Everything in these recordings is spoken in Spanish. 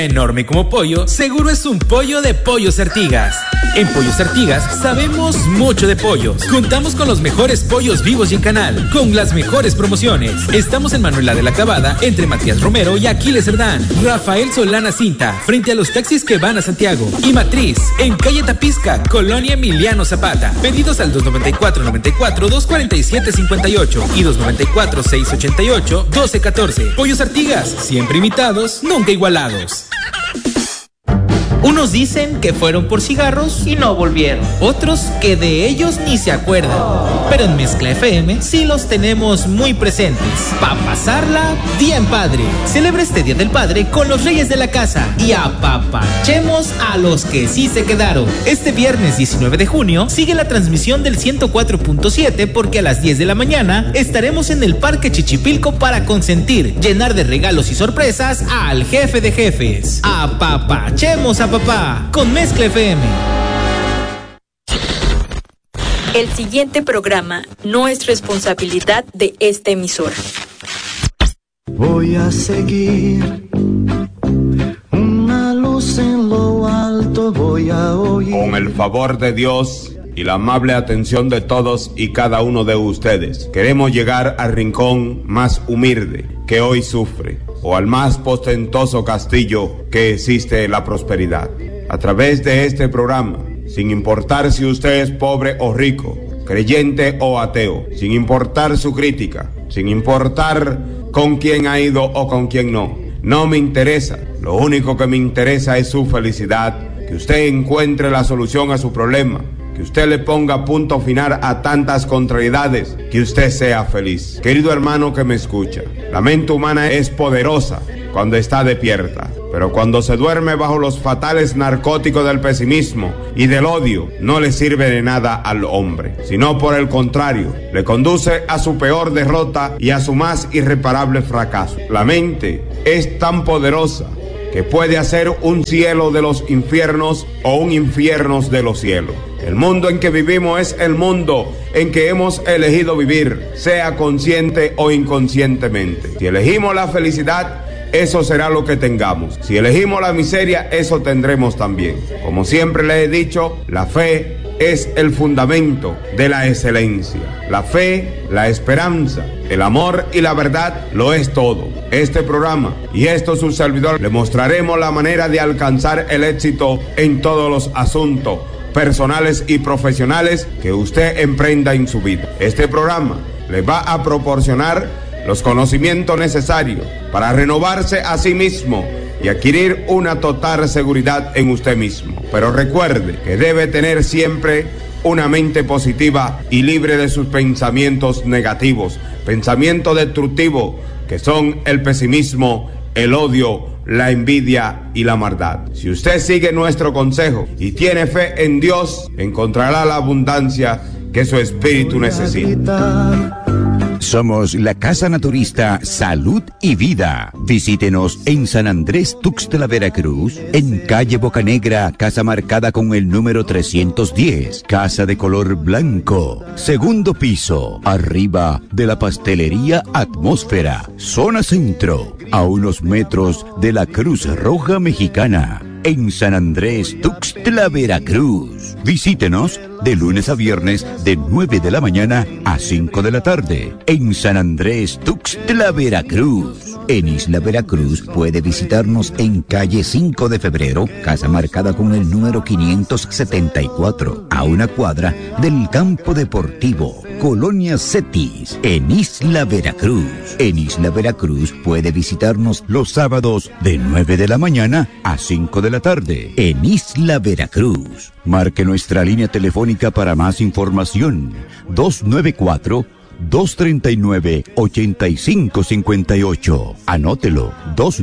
Enorme como pollo, seguro es un pollo de Pollos Artigas. En Pollos Artigas sabemos mucho de pollos. Contamos con los mejores pollos vivos y en canal, con las mejores promociones. Estamos en Manuela de la Cabada, entre Matías Romero y Aquiles Cerdán. Rafael Solana Cinta, frente a los taxis que van a Santiago. Y Matriz, en calle Tapisca, Colonia Emiliano Zapata. Pedidos al 294-94-247-58 y 294-688-1214. Pollos Artigas, siempre imitados, nunca igualados. Unos dicen que fueron por cigarros y no volvieron. Otros que de ellos ni se acuerdan. Pero en Mezcla FM sí los tenemos muy presentes. Pa' pasarla bien padre. Celebra este Día del Padre con los reyes de la casa y apapachemos a los que sí se quedaron. Este viernes 19 de junio sigue la transmisión del 104.7 porque a las 10 de la mañana estaremos en el Parque Chichipilco para consentir, llenar de regalos y sorpresas al jefe de jefes. Apapachemos a papá con Mezcla FM. El siguiente programa no es responsabilidad de esta emisora. Voy a seguir una luz en lo alto, voy a oír. Con el favor de Dios y la amable atención de todos y cada uno de ustedes, queremos llegar al rincón más humilde que hoy sufre, o al más postentoso castillo que existe en la prosperidad. A través de este programa, sin importar si usted es pobre o rico, creyente o ateo, sin importar su crítica, sin importar con quién ha ido o con quién no, no me interesa. Lo único que me interesa es su felicidad, que usted encuentre la solución a su problema, que usted le ponga punto final a tantas contrariedades, que usted sea feliz. Querido hermano que me escucha, la mente humana es poderosa cuando está despierta, pero cuando se duerme bajo los fatales narcóticos del pesimismo y del odio, no le sirve de nada al hombre, sino por el contrario, le conduce a su peor derrota y a su más irreparable fracaso. La mente es tan poderosa que puede hacer un cielo de los infiernos o un infierno de los cielos. El mundo en que vivimos es el mundo en que hemos elegido vivir, sea consciente o inconscientemente. Si elegimos la felicidad, eso será lo que tengamos. Si elegimos la miseria, eso tendremos también. Como siempre les he dicho, la fe es el fundamento de la excelencia. La fe, la esperanza, el amor y la verdad lo es todo. Este programa y su servidor le mostraremos la manera de alcanzar el éxito en todos los asuntos personales y profesionales que usted emprenda en su vida. Este programa le va a proporcionar los conocimientos necesarios para renovarse a sí mismo y adquirir una total seguridad en usted mismo. Pero recuerde que debe tener siempre una mente positiva y libre de sus pensamientos negativos, pensamientos destructivos que son el pesimismo, el odio, la envidia y la maldad. Si usted sigue nuestro consejo y tiene fe en Dios, encontrará la abundancia que su espíritu necesita. Somos la Casa Naturista Salud y Vida. Visítenos en San Andrés Tuxtla, Veracruz, en calle Bocanegra, casa marcada con el número 310, casa de color blanco, segundo piso, arriba de la pastelería Atmósfera, zona centro, a unos metros de la Cruz Roja Mexicana. En San Andrés Tuxtla, Veracruz. Visítenos de lunes a viernes de 9 de la mañana a 5 de la tarde. En San Andrés Tuxtla, Veracruz. En Isla Veracruz puede visitarnos en calle 5 de febrero, casa marcada con el número 574, a una cuadra del campo deportivo, Colonia Cetis, en Isla Veracruz. En Isla Veracruz puede visitarnos los sábados de 9 de la mañana a 5 de la tarde. En Isla Veracruz. Marque nuestra línea telefónica para más información. 294-239-8558. Anótelo.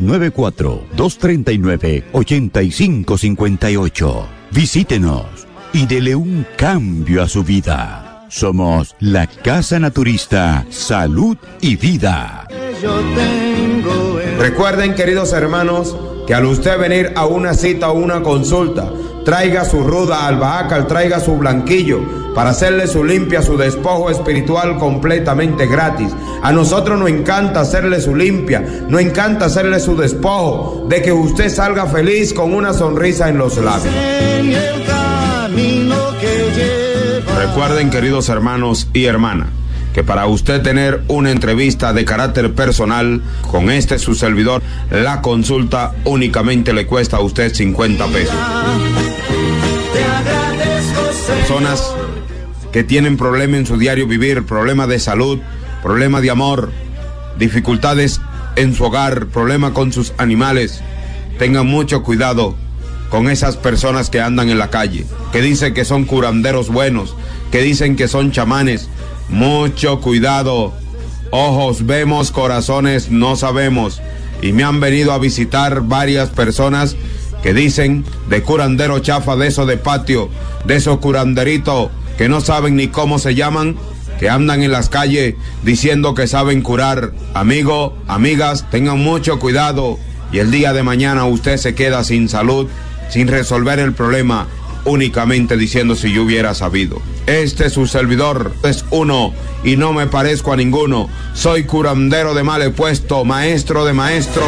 294-239-8558. Visítenos y dele un cambio a su vida. Somos la Casa Naturista Salud y Vida. Recuerden, queridos hermanos, que al usted venir a una cita o una consulta, traiga su ruda al Baácar, traiga su blanquillo, para hacerle su limpia, su despojo espiritual completamente gratis. A nosotros nos encanta hacerle su limpia, nos encanta hacerle su despojo, de que usted salga feliz con una sonrisa en los labios. Recuerden, queridos hermanos y hermanas, que para usted tener una entrevista de carácter personal con su servidor, la consulta únicamente le cuesta a usted 50 pesos. Personas que tienen problemas en su diario vivir, problemas de salud, problemas de amor, dificultades en su hogar, problemas con sus animales, tengan mucho cuidado con esas personas que andan en la calle, que dicen que son curanderos buenos, que dicen que son chamanes. Mucho cuidado, ojos vemos, corazones no sabemos. Y me han venido a visitar varias personas que dicen de curandero chafa, de eso de patio, de esos curanderitos que no saben ni cómo se llaman, que andan en las calles diciendo que saben curar. Amigo, amigas, tengan mucho cuidado, y el día de mañana usted se queda sin salud, sin resolver el problema, únicamente diciendo si yo hubiera sabido. Su servidor es uno y no me parezco a ninguno. Soy curandero de mal puesto, maestro de maestro.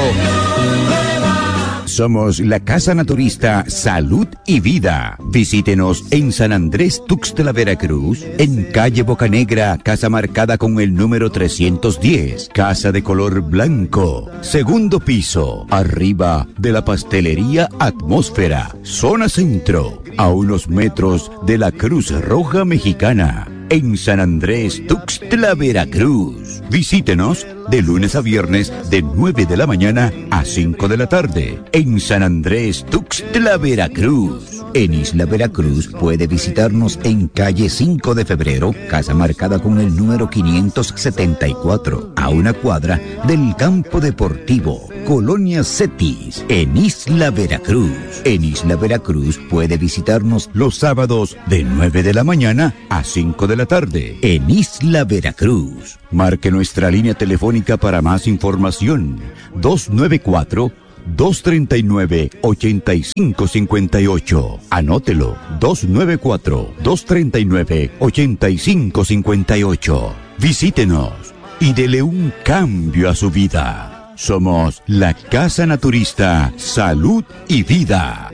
Somos la Casa Naturista Salud y Vida. Visítenos en San Andrés Tuxtla, Veracruz, en calle Bocanegra, casa marcada con el número 310, casa de color blanco, segundo piso, arriba de la pastelería Atmósfera, zona centro, a unos metros de la Cruz Roja Mexicana. En San Andrés Tuxtla, Veracruz. Visítenos de lunes a viernes de 9 de la mañana a 5 de la tarde. En San Andrés Tuxtla, Veracruz. En Isla Veracruz puede visitarnos en calle 5 de Febrero, casa marcada con el número 574, a una cuadra del campo deportivo, Colonia Cetis, en Isla Veracruz. En Isla Veracruz puede visitarnos los sábados de 9 de la mañana a 5 de la tarde, en Isla Veracruz. Marque nuestra línea telefónica para más información, 294-239-8558. Anótelo, 294-239-8558. Visítenos y dele un cambio a su vida. Somos la Casa Naturista Salud y Vida.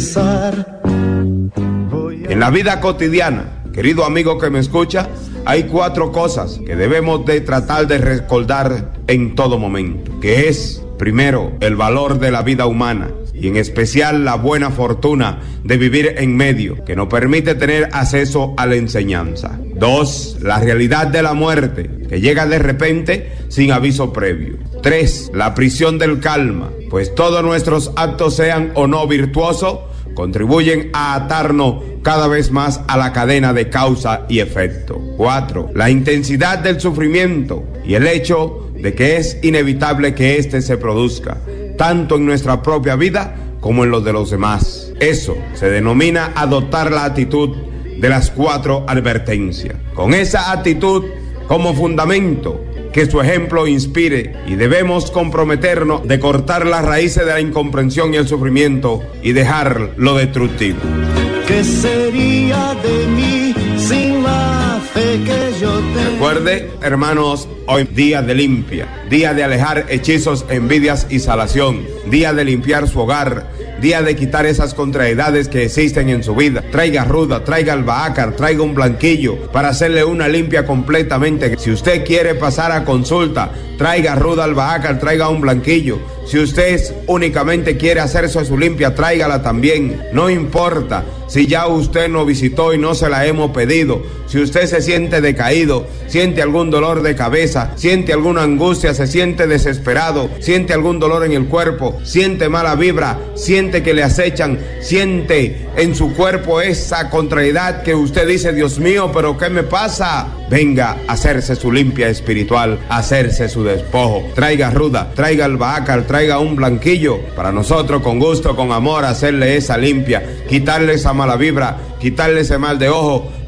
En la vida cotidiana, querido amigo que me escucha, hay 4 cosas que debemos de tratar de recordar en todo momento, que es, primero, el valor de la vida humana, y en especial la buena fortuna de vivir en medio, que nos permite tener acceso a la enseñanza. 2, la realidad de la muerte, que llega de repente sin aviso previo. 3, la prisión del calma, pues todos nuestros actos, sean o no virtuosos, contribuyen a atarnos cada vez más a la cadena de causa y efecto. 4, la intensidad del sufrimiento y el hecho de que es inevitable que éste se produzca, tanto en nuestra propia vida como en los de los demás. Eso se denomina adoptar la actitud de las 4 advertencias. Con esa actitud como fundamento, que su ejemplo inspire, y debemos comprometernos de cortar las raíces de la incomprensión y el sufrimiento y dejar lo destructivo. ¿Qué sería de mí sin la fe que yo tengo? Recuerde, hermanos, hoy día de limpia, día de alejar hechizos, envidias y salación, día de limpiar su hogar, día de quitar esas contrariedades que existen en su vida. Traiga ruda, traiga el Baácar, traiga un blanquillo para hacerle una limpia completamente. Si usted quiere pasar a consulta, traiga ruda al Baácar, traiga un blanquillo. Si usted únicamente quiere hacerse su limpia, tráigala también. No importa si ya usted nos visitó y no se la hemos pedido. Si usted se siente decaído, siente algún dolor de cabeza, siente alguna angustia, se siente desesperado, siente algún dolor en el cuerpo, siente mala vibra, siente que le acechan, siente en su cuerpo esa contrariedad que usted dice, Dios mío, ¿pero qué me pasa? Venga a hacerse su limpia espiritual, a hacerse su despojo. Traiga ruda, traiga el Baácar, traiga un blanquillo para nosotros con gusto, con amor, hacerle esa limpia, quitarle esa mala vibra, quitarle ese mal de ojo,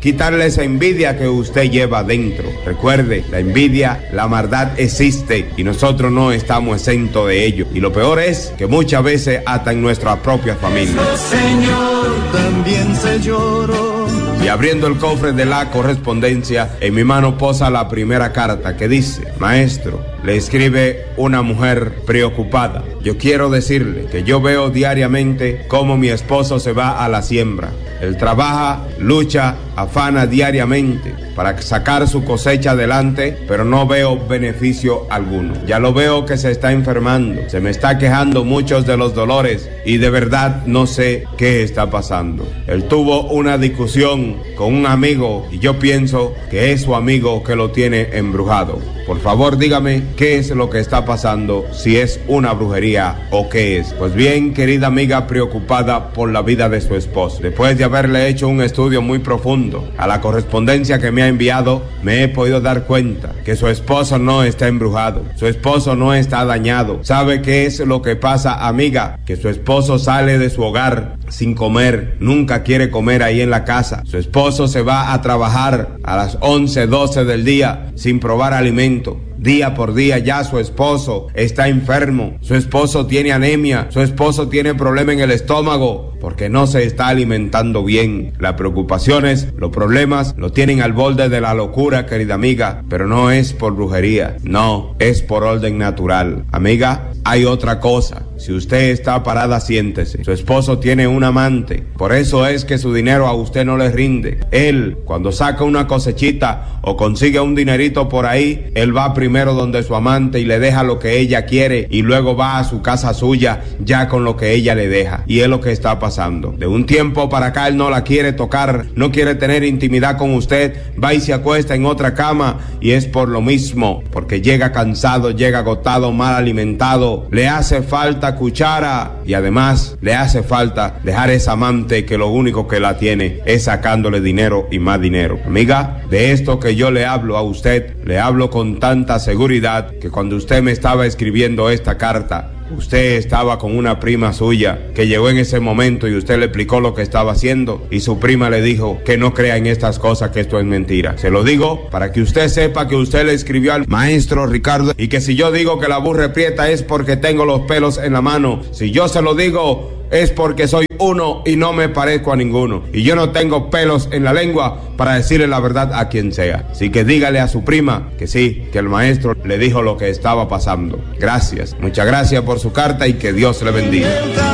quitarle esa envidia que usted lleva dentro. Recuerde, la envidia, la maldad existe y nosotros no estamos exentos de ello. Y lo peor es que muchas veces hasta en nuestra propia familia. Señor, también se lloró. Y abriendo el cofre de la correspondencia, en mi mano posa la primera carta que dice: maestro, le escribe una mujer preocupada. Yo quiero decirle que yo veo diariamente cómo mi esposo se va a la siembra. Él trabaja, lucha, afana diariamente para sacar su cosecha adelante, pero no veo beneficio alguno. Ya lo veo que se está enfermando, se me está quejando muchos de los dolores y de verdad no sé qué está pasando. Él tuvo una discusión con un amigo y yo pienso que es su amigo que lo tiene embrujado. Por favor, dígame qué es lo que está pasando, si es una brujería o qué es. Pues bien, querida amiga preocupada por la vida de su esposo, después de haberle hecho un estudio muy profundo a la correspondencia que me ha enviado, me he podido dar cuenta que su esposo no está embrujado, su esposo no está dañado. ¿Sabe qué es lo que pasa, amiga? Que su esposo sale de su hogar sin comer, nunca quiere comer ahí en la casa. Su esposo se va a trabajar a las 11, 12 del día sin probar alimento. Día por día ya su esposo está enfermo, su esposo tiene anemia, su esposo tiene problema en el estómago porque no se está alimentando bien. Las preocupaciones, los problemas lo tienen al borde de la locura, querida amiga, pero no es por brujería, no, es por orden natural. Amiga, hay otra cosa. Si usted está parada, siéntese. Su esposo tiene un amante, por eso es que su dinero a usted no le rinde. Él, cuando saca una cosechita o consigue un dinerito por ahí, él va primero donde su amante y le deja lo que ella quiere y luego va a su casa suya ya con lo que ella le deja. Y es lo que está pasando. De un tiempo para acá él no la quiere tocar, no quiere tener intimidad con usted, va y se acuesta en otra cama y es por lo mismo, porque llega cansado, llega agotado, mal alimentado, le hace falta cuchara y además le hace falta dejar esa amante que lo único que la tiene es sacándole dinero y más dinero. Amiga, de esto que yo le hablo a usted, le hablo con tanta seguridad que cuando usted me estaba escribiendo esta carta, usted estaba con una prima suya que llegó en ese momento y usted le explicó lo que estaba haciendo y su prima le dijo que no crea en estas cosas, que esto es mentira. Se lo digo para que usted sepa que usted le escribió al maestro Ricardo y que si yo digo que la burra prieta es porque tengo los pelos en la mano. Si yo se lo digo es porque soy uno y no me parezco a ninguno. Y yo no tengo pelos en la lengua para decirle la verdad a quien sea. Así que dígale a su prima que sí, que el maestro le dijo lo que estaba pasando. Gracias, muchas gracias por su carta y que Dios le bendiga.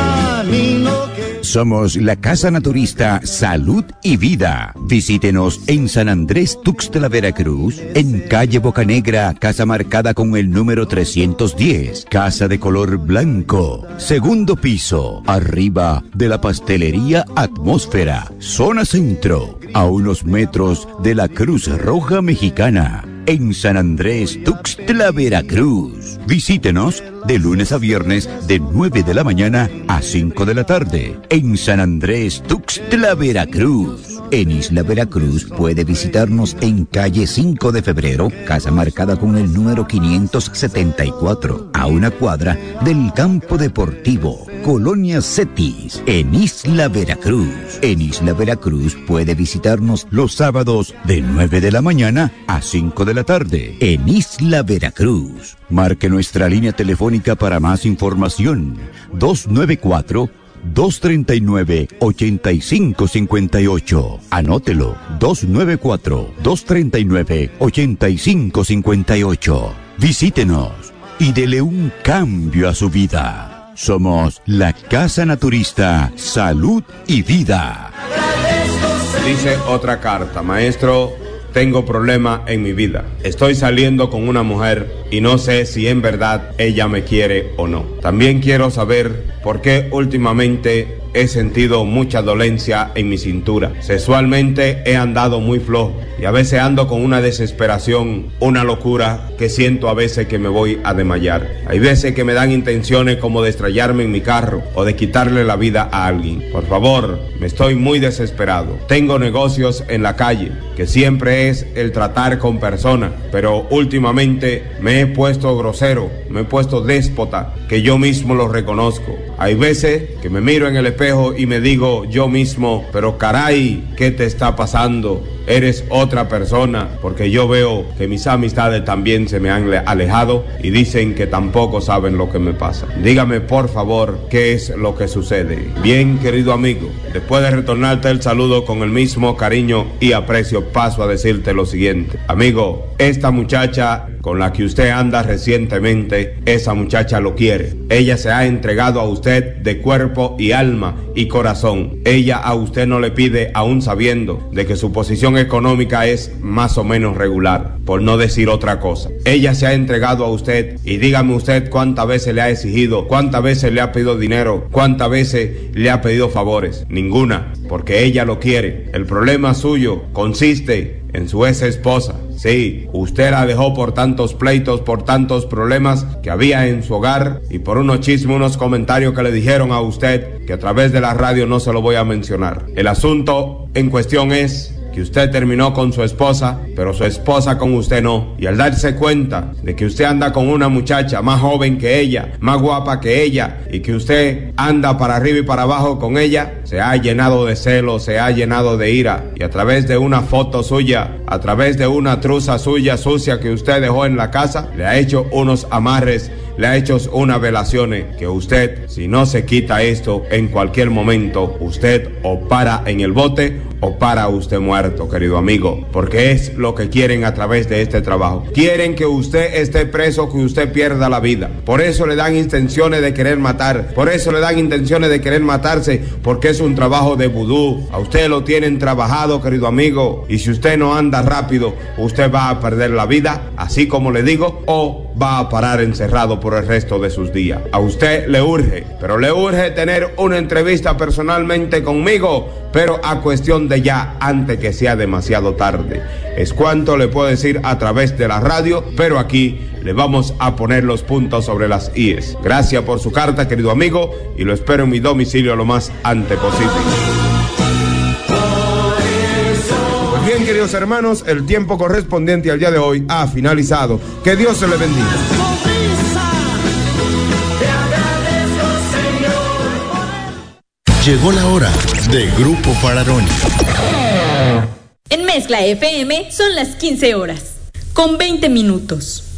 Somos la Casa Naturista Salud y Vida. Visítenos en San Andrés Tuxtla, Veracruz, en calle Bocanegra, casa marcada con el número 310, casa de color blanco, segundo piso, arriba de la pastelería Atmósfera, zona centro, a unos metros de la Cruz Roja Mexicana. En San Andrés Tuxtla, Veracruz. Visítenos de lunes a viernes de 9 de la mañana a 5 de la tarde. En San Andrés Tuxtla, Veracruz. En Isla Veracruz puede visitarnos en calle 5 de febrero, casa marcada con el número 574, a una cuadra del campo deportivo, Colonia Cetis, en Isla Veracruz. En Isla Veracruz puede visitarnos los sábados de 9 de la mañana a 5 de la tarde. En Isla Veracruz. Marque nuestra línea telefónica para más información. 294-239-8558. Anótelo, 294-239-8558. Visítenos y dele un cambio a su vida. Somos la Casa Naturista Salud y Vida. Dice otra carta: maestro, tengo problema en mi vida. Estoy saliendo con una mujer y no sé si en verdad ella me quiere o no. También quiero saber por qué últimamente he sentido mucha dolencia en mi cintura. Sexualmente he andado muy flojo y a veces ando con una desesperación, una locura que siento a veces que me voy a desmayar. Hay veces que me dan intenciones como de estrellarme en mi carro o de quitarle la vida a alguien. Por favor, me estoy muy desesperado. Tengo negocios en la calle, que siempre es el tratar con personas, pero últimamente me he puesto grosero, me he puesto déspota, que yo mismo lo reconozco. Hay veces que me miro en el espejo y me digo yo mismo, pero caray, ¿qué te está pasando? Eres otra persona, porque yo veo que mis amistades también se me han alejado y dicen que tampoco saben lo que me pasa. Dígame por favor, ¿qué es lo que sucede? Bien, querido amigo, después de retornarte el saludo con el mismo cariño y aprecio, paso a decirte lo siguiente. Amigo, esta muchacha con la que usted anda recientemente, esa muchacha lo quiere. Ella se ha entregado a usted de cuerpo y alma y corazón. Ella a usted no le pide, aún sabiendo de que su posición económica es más o menos regular, por no decir otra cosa. Ella se ha entregado a usted y dígame usted cuántas veces le ha exigido, cuántas veces le ha pedido dinero, cuántas veces le ha pedido favores. Ninguna, porque ella lo quiere. El problema suyo consiste en su ex esposa. Sí, usted la dejó por tantos pleitos, por tantos problemas que había en su hogar y por unos chismes, unos comentarios que le dijeron a usted que a través de la radio no se lo voy a mencionar. El asunto en cuestión es que usted terminó con su esposa, pero su esposa con usted no. Y al darse cuenta de que usted anda con una muchacha más joven que ella, más guapa que ella, y que usted anda para arriba y para abajo con ella, se ha llenado de celos, se ha llenado de ira. Y a través de una foto suya, a través de una truza suya sucia que usted dejó en la casa, le ha hecho unos amarres, le ha hecho unas velaciones que usted, si no se quita esto, en cualquier momento, usted o para en el bote o para usted muerto, querido amigo, porque es lo que quieren a través de este trabajo. Quieren que usted esté preso, que usted pierda la vida. Por eso le dan intenciones de querer matar, por eso le dan intenciones de querer matarse, porque es un trabajo de vudú. A usted lo tienen trabajado, querido amigo, y si usted no anda rápido, usted va a perder la vida, así como le digo, o va a parar encerrado por el resto de sus días. A usted le urge, pero le urge tener una entrevista personalmente conmigo, pero a cuestión de ya, antes que sea demasiado tarde. Es cuanto le puedo decir a través de la radio, pero aquí le vamos a poner los puntos sobre las íes. Gracias por su carta, querido amigo, y lo espero en mi domicilio lo más antes posible. Pues bien, queridos hermanos, el tiempo correspondiente al día de hoy ha finalizado. Que Dios se le bendiga. Llegó la hora de Grupo Fararoni. En Mezcla FM son las 15 horas, con 20 minutos.